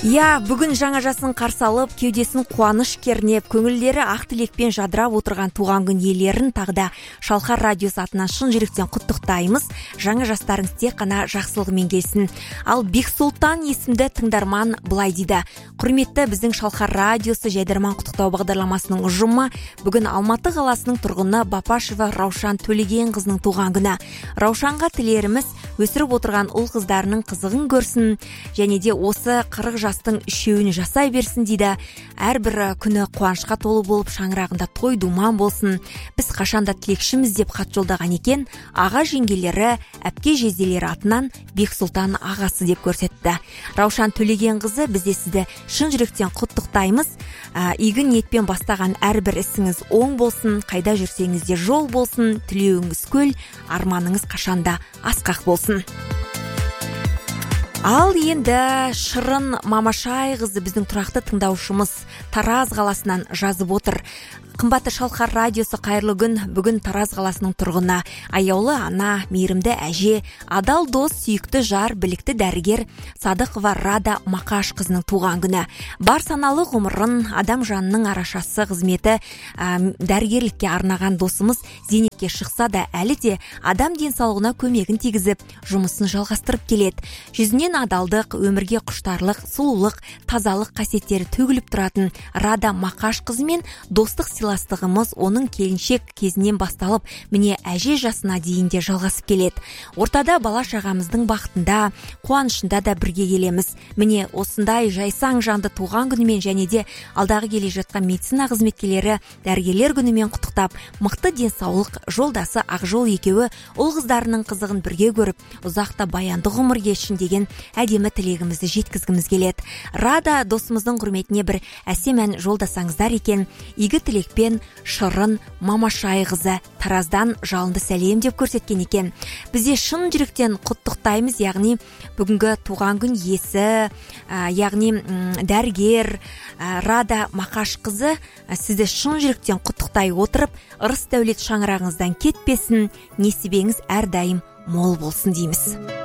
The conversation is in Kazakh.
Бүгін жаңа жасын қарсы алып, кеудесін қуаныш кернеп, көңілдері ақ тілекпен жадырап отырған туған күн иелерін тағда Шалқар радиосы атынан шын жүректен құттықтаймыз. Жаңа жастарыңыз тек қана жақсылығымен келсін. Ал Бексұлтан есімді тыңдарман былай дейді: құрметті біздің Шалқар радиосы жайдарман құттықтау бағдарламасының ұжымы, бүгін Алматы қаласының тұрғыны Бапашева Раушан Төлегенқызының туған күні. Раушанға тілеріміз өсіріп отырған ұл қыздарының қызығын көрсін, және де осы 40 жастың үшеуін жасай берсін дейді. Әрбір күні қуанышқа толы болып, шаңырағында той думан болсын. Біз қашанда тілекшіміз деп хат жолдаған екен. Аға жеңгелері, әпке жезделері атынан Бексұлтан ағасы деп көрсетті. Раушан Төлегенқызы, біз де сізді шын жүректен құттықтаймыз. Игі ниетпен бастаған әрбір ісіңіз оң болсын, қайда жүрсеңіз де жол болсын, тілеуіңіз көл, арманыңыз қашанда асқақ болсын. Ал енді Шырын Мамашайқызы біздің тұрақты тыңдаушымыз Тараз қаласынан жазып отыр. Қымбатты Шалқар радиосы, қайырлы күн. Бүгін Тараз қаласының тұрғыны, аяулы ана, мейірімді әже, адал дос, сүйікті жар, білікті дәрігер Садықова Рада Мақашқызының туған күні. Бар саналы ғұмырын, адам жанының арашасы қызметі дәрігерлікке арнаған досымыз зейнетке шықса да, әлі де адам денсаулығына көмегін тигізіп, жұмысын жалғастырып келеді. Жүзінен адалдық, өмірге құштарлық, сұлулық, тазалық қасиеттері төгіліп тұратын Рада Мақашқызымен достық сыйластығымыз оның келіншек кезінен басталып, міне әже жасына дейін де жалғасып келеді. Ортада бала шағамыздың бақытында, қуанышында да бірге келеміз. Міне осындай жайсаң жанды туған күнімен және де алдағы келе жатқан медицина қызметкерлері дәрігерлер күнімен құттықтап, мықты денсаулық жолдасы Ақжол екеуі ұл қыздарының қызығын бірге көріп, ұзақта баянды ғұмыр кешсін деген әдемі тілегімізді жеткізгіміз келеді. Рада досымыздың құрметіне бір әсем ән жолдасаңыздар екен. Игі тілекпен Шырын Мамашайқызы Тараздан жалынды сәлем деп көрсеткен екен. Бізде шын жүректен құттықтаймыз, яғни бүгінгі туған күн иесі, яғни дәрігер Рада Мақашқызы сізді шын жүректен құттықтай отырып, ырыс дәулет шаңырағыңыздан кетпесін, несібеңіз әрдайым мол болсын дейміз.